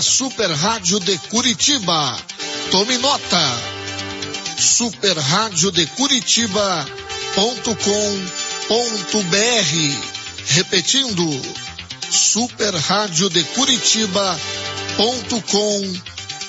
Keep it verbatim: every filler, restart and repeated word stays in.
Super Rádio de Curitiba. Tome nota. super rádio de curitiba ponto com ponto br. Repetindo, super rádio de curitiba ponto com